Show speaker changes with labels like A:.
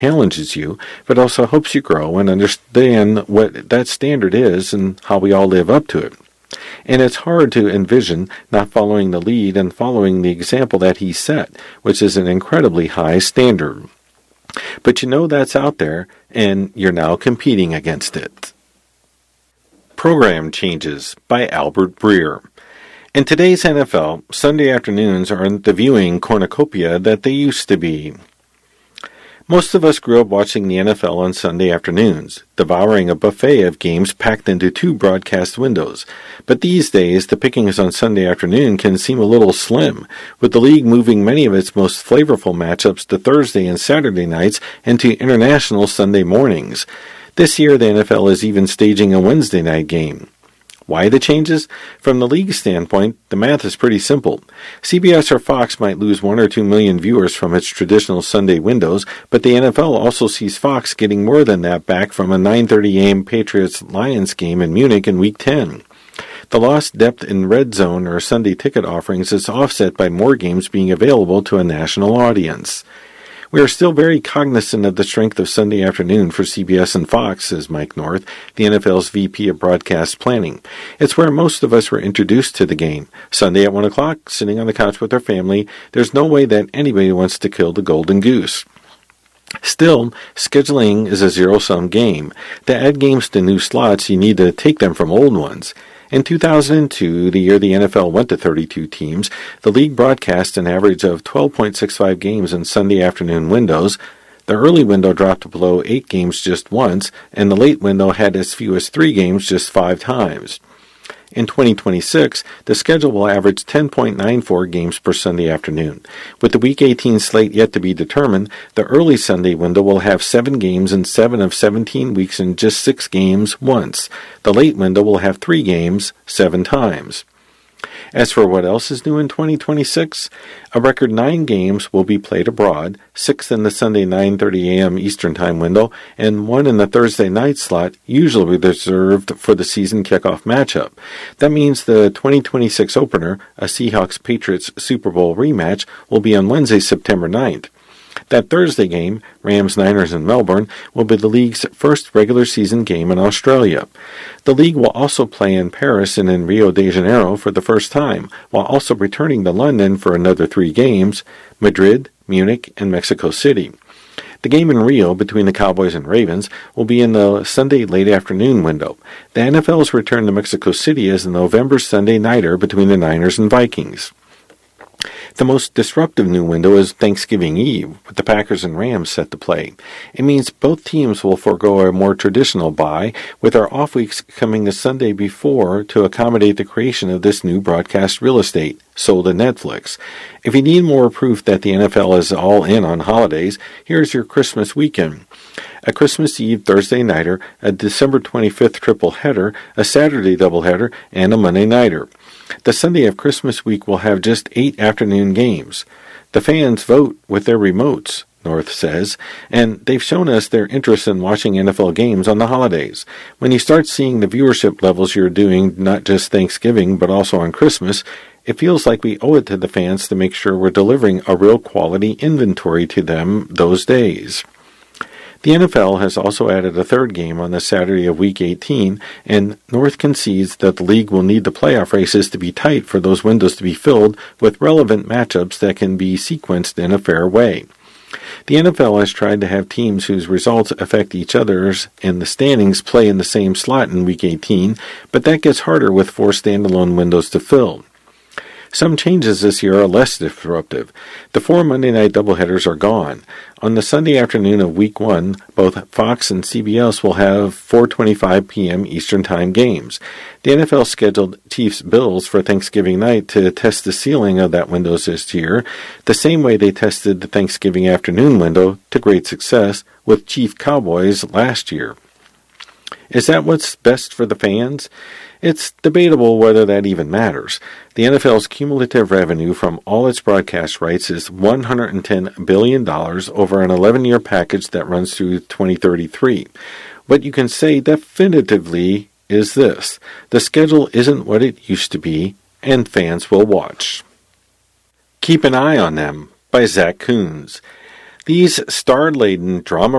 A: challenges you, but also helps you grow and understand what that standard is and how we all live up to it. And it's hard to envision not following the lead and following the example that he set, which is an incredibly high standard. But you know that's out there, and you're now competing against it. Program Changes by Albert Breer. In today's NFL, Sunday afternoons aren't the viewing cornucopia that they used to be. Most of us grew up watching the NFL on Sunday afternoons, devouring a buffet of games packed into 2 broadcast windows. But these days, the pickings on Sunday afternoon can seem a little slim, with the league moving many of its most flavorful matchups to Thursday and Saturday nights and to international Sunday mornings. This year, the NFL is even staging a Wednesday night game. Why the changes? From the league standpoint, the math is pretty simple. CBS or Fox might lose 1 or 2 million viewers from its traditional Sunday windows, but the NFL also sees Fox getting more than that back from a 9:30 a.m. Patriots-Lions game in Munich in Week 10. The lost depth in red zone or Sunday ticket offerings is offset by more games being available to a national audience. We are still very cognizant of the strength of Sunday afternoon for CBS and Fox, says Mike North, the NFL's VP of Broadcast Planning. It's where most of us were introduced to the game. Sunday at 1 o'clock, sitting on the couch with our family, there's no way that anybody wants to kill the golden goose. Still, scheduling is a zero-sum game. To add games to new slots, you need to take them from old ones. In 2002, the year the NFL went to 32 teams, the league broadcast an average of 12.65 games in Sunday afternoon windows. The early window dropped below 8 games just once, and the late window had as few as 3 games just 5 times. In 2026, the schedule will average 10.94 games per Sunday afternoon. With the Week 18 slate yet to be determined, the early Sunday window will have 7 games in 7 of 17 weeks and just 6 games once. The late window will have 3 games 7 times. As for what else is new in 2026, a record 9 games will be played abroad, 6 in the Sunday 9:30 a.m. Eastern Time window, and 1 in the Thursday night slot, usually reserved for the season kickoff matchup. That means the 2026 opener, a Seahawks-Patriots Super Bowl rematch, will be on Wednesday, September 9th. That Thursday game, Rams-Niners in Melbourne, will be the league's first regular season game in Australia. The league will also play in Paris and in Rio de Janeiro for the first time, while also returning to London for another 3 games, Madrid, Munich, and Mexico City. The game in Rio between the Cowboys and Ravens will be in the Sunday late afternoon window. The NFL's return to Mexico City is the November Sunday nighter between the Niners and Vikings. The most disruptive new window is Thanksgiving Eve, with the Packers and Rams set to play. It means both teams will forego a more traditional bye, with our off weeks coming the Sunday before to accommodate the creation of this new broadcast real estate, sold to Netflix. If you need more proof that the NFL is all in on holidays, here's your Christmas weekend. A Christmas Eve Thursday nighter, a December 25th triple header, a Saturday doubleheader, and a Monday nighter. The Sunday of Christmas week will have just 8 afternoon games. The fans vote with their remotes, North says, and they've shown us their interest in watching NFL games on the holidays. When you start seeing the viewership levels you're doing not just Thanksgiving but also on Christmas, it feels like we owe it to the fans to make sure we're delivering a real quality inventory to them those days. The NFL has also added a 3rd game on the Saturday of Week 18, and North concedes that the league will need the playoff races to be tight for those windows to be filled with relevant matchups that can be sequenced in a fair way. The NFL has tried to have teams whose results affect each other's in the standings play in the same slot in Week 18, but that gets harder with 4 standalone windows to fill. Some changes this year are less disruptive. The 4 Monday night doubleheaders are gone. On the Sunday afternoon of Week 1, both Fox and CBS will have 4:25 p.m. Eastern Time games. The NFL scheduled Chiefs-Bills for Thanksgiving night to test the ceiling of that window this year, the same way they tested the Thanksgiving afternoon window to great success with Chiefs-Cowboys last year. Is that what's best for the fans? It's debatable whether that even matters. The NFL's cumulative revenue from all its broadcast rights is $110 billion over an 11-year package that runs through 2033. What you can say definitively is this: the schedule isn't what it used to be, and fans will watch. Keep an Eye on Them by Zach Coons. These star-laden, drama